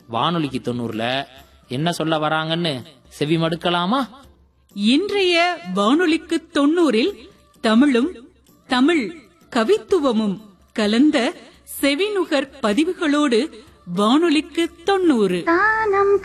வானொலிக்கு 90ல என்ன சொல்ல வராங்கன்னு செவி மடுக்கலாமா? இன்றைய வானொலிக்கு 90ல் தமிழும் தமிழ் கவித்துவமும் கலந்த செவிநுகர் பதிவுகளோடு வானொலிக்கு 90.